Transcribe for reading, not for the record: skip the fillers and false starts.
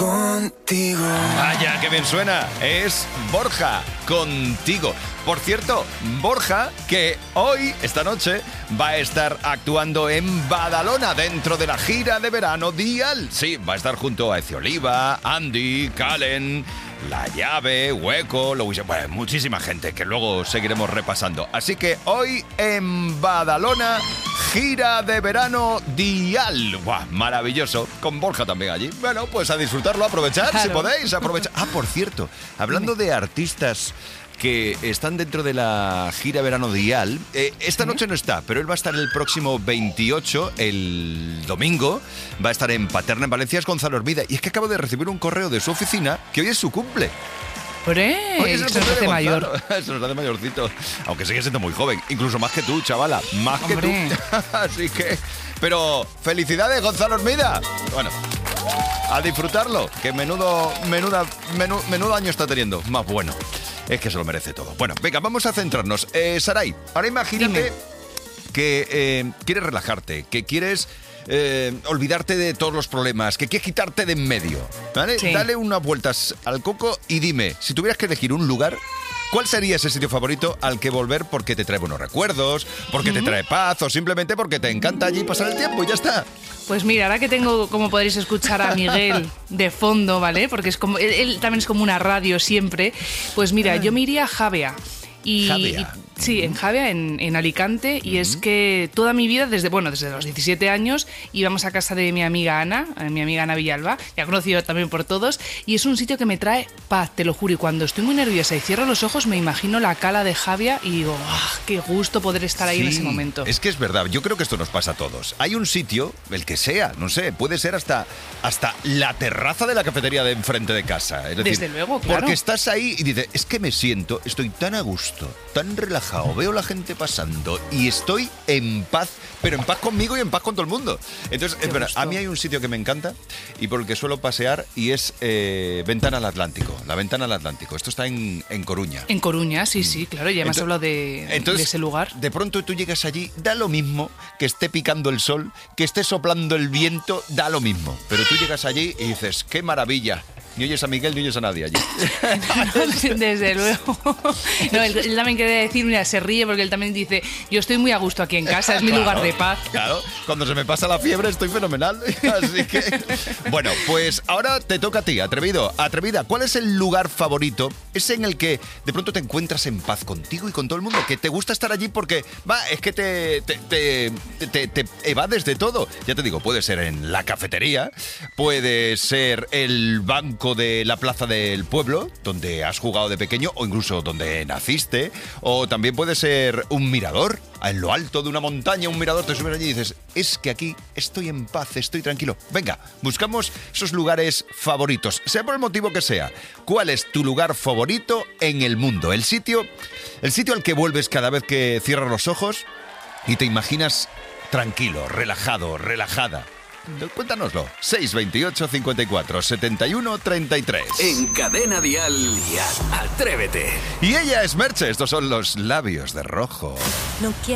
contigo. Vaya, qué bien suena. Es Borja, Contigo. Por cierto, Borja, que hoy, esta noche, va a estar actuando en Badalona dentro de la gira de verano Dial. Sí, va a estar junto a Eci Oliva, Andy, Calen, La Llave, Hueco, bueno, muchísima gente que luego seguiremos repasando. Así que hoy en Badalona, gira de verano Dial. ¡Buah! Maravilloso. Con Borja también allí. Bueno, pues a disfrutarlo, a aprovechar, claro. Si podéis, aprovechar. Ah, por cierto, hablando de artistas que están dentro de la gira verano Dial, esta noche no está, pero él va a estar el próximo 28, el domingo, va a estar en Paterna, en Valencia, es Gonzalo Hermida. Y es que acabo de recibir un correo de su oficina que hoy es su cumple. Hoy se nos hace mayor. Se nos hace mayorcito. Aunque sigue siendo muy joven. Incluso más que tú, chavala. Más que tú. Así que... Pero felicidades, Gonzalo Hermida. Bueno, a disfrutarlo. Que menudo año está teniendo. Más bueno. Es que se lo merece todo. Bueno, venga, vamos a centrarnos. Saray, ahora imagínate que quieres relajarte, que quieres... olvidarte de todos los problemas, que quieres quitarte de en medio, ¿vale? Sí. Dale unas vueltas al coco y dime, si tuvieras que elegir un lugar, ¿cuál sería ese sitio favorito al que volver porque te trae buenos recuerdos, porque te trae paz o simplemente porque te encanta allí pasar el tiempo y ya está? Pues mira, ahora que tengo, como podréis escuchar a Miguel de fondo, ¿vale? Porque es como él también es como una radio siempre. Pues mira, yo me iría a Javea. Sí, en Javea, en Alicante, y es que toda mi vida, desde los 17 años, íbamos a casa de mi amiga Ana Villalba, ya conocido también por todos, y es un sitio que me trae paz, te lo juro, y cuando estoy muy nerviosa y cierro los ojos me imagino la cala de Javea y digo, qué gusto poder estar ahí en ese momento. Es que es verdad, yo creo que esto nos pasa a todos. Hay un sitio, el que sea, no sé, puede ser hasta la terraza de la cafetería de enfrente de casa. Es decir, desde luego, claro. Porque estás ahí y dices, es que me siento, estoy tan a gusto, tan relajado, veo la gente pasando y estoy en paz, pero en paz conmigo y en paz con todo el mundo. Entonces, es verdad, a mí hay un sitio que me encanta y por el que suelo pasear y es Ventana al Atlántico, la Ventana al Atlántico. Esto está en Coruña. En Coruña, sí, claro, ya me has hablado de ese lugar. De pronto tú llegas allí, da lo mismo que esté picando el sol, que esté soplando el viento, da lo mismo. Pero tú llegas allí y dices, ¡qué maravilla! Ni oyes a Miguel ni oyes a nadie allí. Desde luego. No, él también quiere decir, mira, se ríe porque él también dice, yo estoy muy a gusto aquí en casa, es mi lugar de paz. Claro, cuando se me pasa la fiebre estoy fenomenal. Así que, bueno, pues ahora te toca a ti, atrevido, atrevida. ¿Cuál es el lugar favorito? Ese en el que de pronto te encuentras en paz contigo y con todo el mundo, que te gusta estar allí porque, es que te evades de todo. Ya te digo, puede ser en la cafetería, puede ser el banco de la plaza del pueblo, donde has jugado de pequeño, o incluso donde naciste, o también puede ser un mirador, en lo alto de una montaña, un mirador, te subes allí y dices, es que aquí estoy en paz, estoy tranquilo. Venga, buscamos esos lugares favoritos, sea por el motivo que sea. ¿Cuál es tu lugar favorito en el mundo? El sitio al que vuelves cada vez que cierras los ojos y te imaginas tranquilo, relajado, relajada. Cuéntanoslo. 628 54 71 33. En Cadena Dial, Atrévete. Y ella es Merche. Estos son los labios de rojo. No quiero